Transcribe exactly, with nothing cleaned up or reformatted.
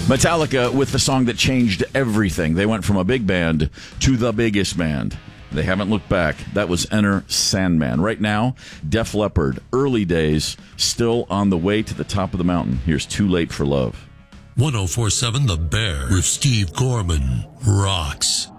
Metallica with the song that changed everything. They went from a big band to the biggest band. They haven't looked back. That was Enter Sandman. Right now, Def Leppard, early days, still on the way to the top of the mountain. Here's Too Late for Love. one oh four point seven The Bear with Steve Gorman rocks.